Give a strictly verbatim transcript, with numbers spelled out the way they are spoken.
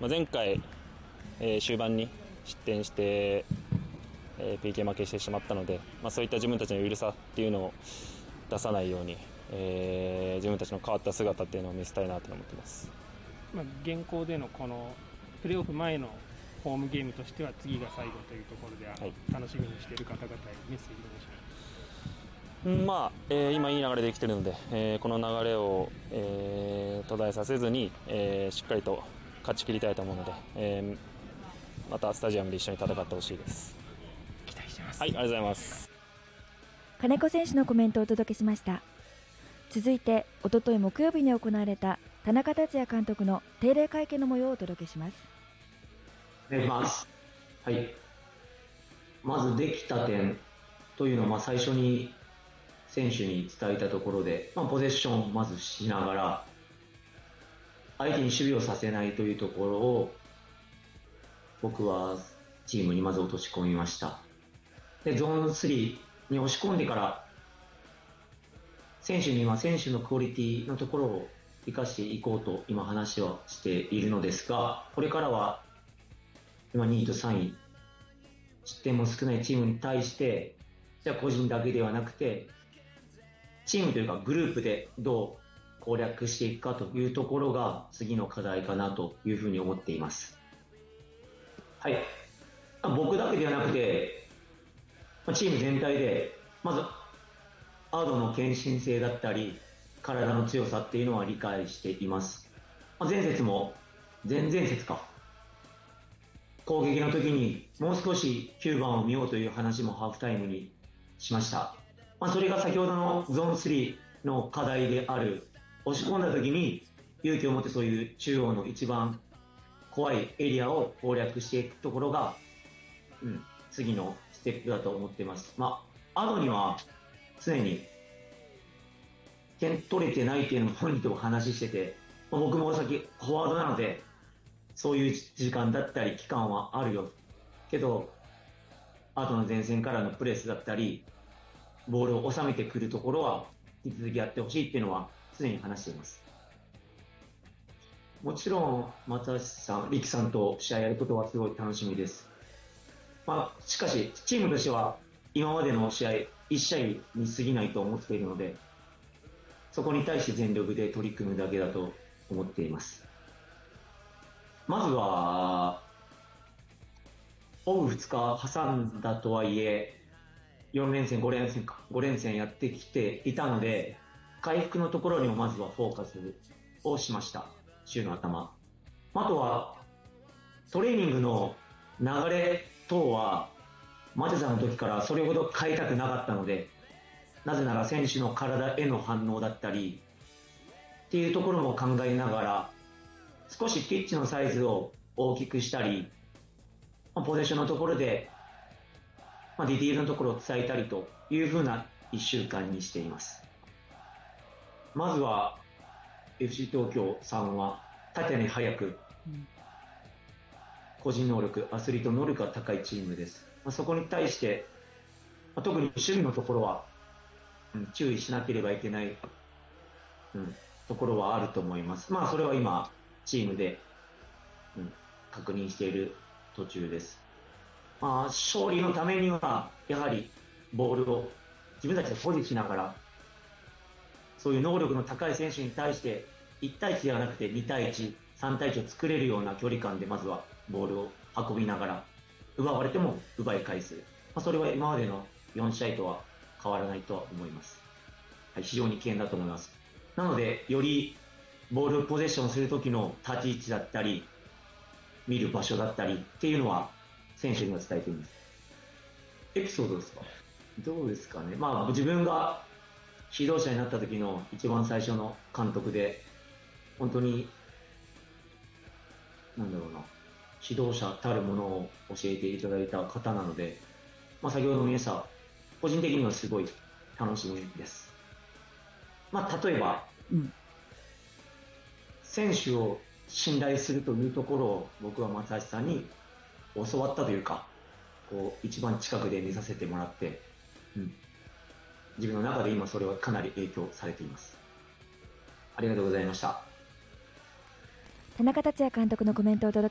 まあ、前回、えー、終盤に失点して、えー、ピーケー 負けしてしまったので、まあ、そういった自分たちの緩さっていうのを出さないように、えー、自分たちの変わった姿っていうのを見せたいなと思っています。 まあ、現行でのこのプレーオフ前のホームゲームとしては次が最後というところで、あの、はい、楽しみにしている方々へメッセージお願いします。 まあえー、今いい流れできているので、えー、この流れを、えー、途絶えさせずに、えー、しっかりと勝ち切りたいと思うので、えー、またスタジアムで一緒に戦ってほしいです。 期待してます。 はい、ありがとうございます。 金子選手のコメントをお届けしました。続いておととい木曜日に行われた田中達也監督の定例会見の模様をお届けします。 お願いします。はい、まずできた点というのをまあ最初に選手に伝えたところで、まあ、ポゼッションをまずしながら相手に守備をさせないというところを僕はチームにまず落とし込みました。でゾーンスリーに押し込んでから選手には選手のクオリティのところを生かしていこうと今話はしているのですが、これからは今にいとさんい失点も少ないチームに対してじゃあ個人だけではなくてチームというかグループでどう攻略していくかというところが次の課題かなというふうに思っています。はい、僕だけではなくてチーム全体でまずアードの献身性だったり体の強さっていうのは理解しています。前節も前々節か攻撃の時にもう少しきゅうばんを見ようという話もハーフタイムにしました。まあ、それが先ほどのゾーンスリーの課題である押し込んだ時に勇気を持ってそういう中央の一番怖いエリアを攻略していくところが、うん、次のステップだと思っています。まあ、アドには常に点取れてないっていうのも本人と話してて、まあ、僕も先フォワードなのでそういう時間だったり期間はあるよけどアドの前線からのプレスだったりボールを収めてくるところは引き続きやってほしいっていうのは常に話しています。もちろん松橋さん、力さんと試合やることはすごい楽しみです。まあ、しかしチームとしては今までの試合いち試合に過ぎないと思っているのでそこに対して全力で取り組むだけだと思っています。まずはオフふつか挟んだとはいえよん連戦、ご連戦か、ご連戦やってきていたので、回復のところにもまずはフォーカスをしました。週の頭。あとは、トレーニングの流れ等は、マテさんの時からそれほど変えたくなかったので、なぜなら選手の体への反応だったり、っていうところも考えながら、少しピッチのサイズを大きくしたり、ポゼッションのところで、まあ、ディティールのところを伝えたりという風ないっしゅうかんにしています。まずは エフシー 東京さんは縦に速く、うん、個人能力、アスリート能力が高いチームです。まあ、そこに対して、まあ、特に守備のところは、うん、注意しなければいけない、うん、ところはあると思います。まあそれは今チームで、うん、確認している途中です。まあ、勝利のためにはやはりボールを自分たちで保持しながらそういう能力の高い選手に対していち対いちではなくてに対いち、さん対いちを作れるような距離感でまずはボールを運びながら奪われても奪い返す、まあ、それは今までのよん試合とは変わらないとは思います、はい、非常に危険だと思います。なのでよりボールをポゼッションする時の立ち位置だったり見る場所だったりっていうのは選手には伝えています。エピソードですか？どうですかね。まあ自分が指導者になった時の一番最初の監督で本当になんだろうな指導者たるものを教えていただいた方なので、まあ、先ほども言いました個人的にはすごい楽しみです。まあ例えば、うん、選手を信頼するというところを僕は松橋さんに教わったというかこう一番近くで見させてもらって、うん、自分の中で今それはかなり影響されています。ありがとうございました。 田中達也監督のコメントをお届け